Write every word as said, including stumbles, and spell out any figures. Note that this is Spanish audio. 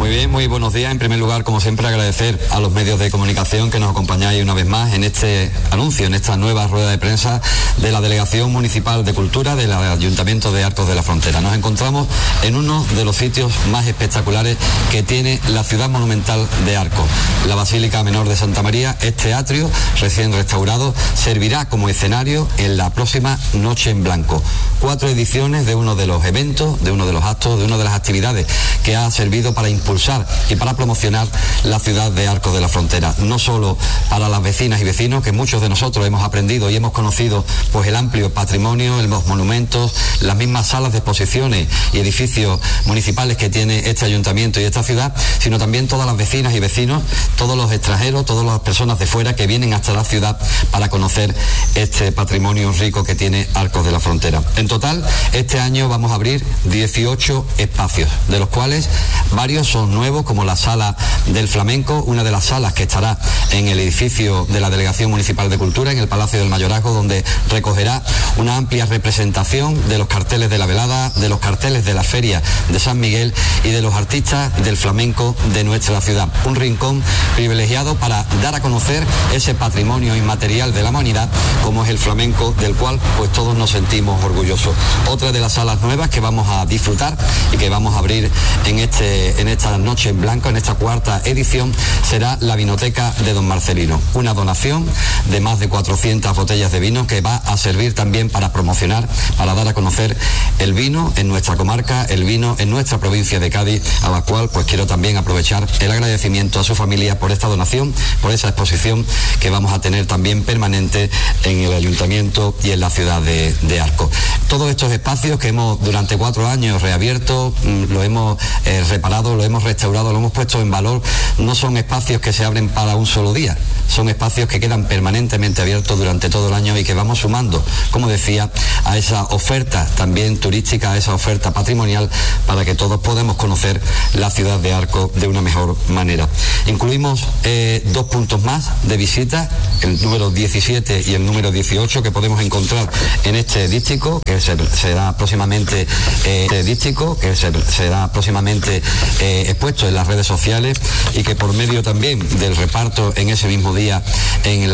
Muy bien, muy buenos días. En primer lugar, como siempre, agradecer a los medios de comunicación que nos acompañáis una vez más en este anuncio, en esta nueva rueda de prensa de la Delegación Municipal de Cultura del Ayuntamiento de Arcos de la Frontera. Nos encontramos en uno de los sitios más espectaculares que tiene la ciudad monumental de Arcos, la Basílica Menor de Santa María. Este atrio recién restaurado servirá como escenario en la próxima Noche en Blanco. Cuatro ediciones de uno de los eventos, de uno de los actos, de una de las actividades que ha servido para impulsar y para promocionar la ciudad de Arcos de la Frontera, no solo para las vecinas y vecinos, que muchos de nosotros hemos aprendido y hemos conocido pues el amplio patrimonio, los monumentos, las mismas salas de exposiciones y edificios municipales que tiene este ayuntamiento y esta ciudad, sino también todas las vecinas y vecinos, todos los extranjeros, todas las personas de fuera que vienen hasta la ciudad para conocer este patrimonio rico que tiene Arcos de la Frontera. En total, este año vamos a abrir dieciocho espacios, de los cuales varios son nuevos, como la Sala del Flamenco, una de las salas que estará en el edificio de la Delegación Municipal de Cultura, en el Palacio del Mayorazgo, donde recogerá una amplia representación de los carteles de la velada, de los carteles de la Feria de San Miguel y de los artistas del flamenco de nuestra ciudad. Un rincón privilegiado para dar a conocer ese patrimonio inmaterial de la humanidad, como es el flamenco, del cual pues todos nos sentimos orgullosos. Otra de las salas nuevas que vamos a disfrutar y que vamos a abrir en este en esta Noche en Blanco, en esta cuarta edición, será la Vinoteca de Don Marcelino, una donación de más de cuatrocientas botellas de vino que va a servir también para promocionar, para dar a conocer el vino en nuestra comarca, el vino en nuestra provincia de Cádiz, a la cual pues quiero también aprovechar el agradecimiento a su familia por esta donación, por esa exposición que vamos a tener también permanente en el ayuntamiento y en la ciudad de, de Arcos. Todos estos espacios que hemos durante cuatro años reabierto, lo hemos eh, reparado, lo hemos restaurado, lo hemos puesto en valor, no son espacios que se abren para un solo día, son espacios que quedan permanentemente abiertos durante todo el año y que vamos sumando, como decía, a esa oferta también turística, a esa oferta patrimonial, para que todos podamos conocer la ciudad de Arcos de una mejor manera. Incluimos eh, dos puntos más de visita, el número diecisiete y el número dieciocho, que podemos encontrar en este díptico, que se, será próximamente eh, este díptico, que se, será próximamente eh, expuesto en las redes sociales, y que por medio también del reparto en ese mismo día en la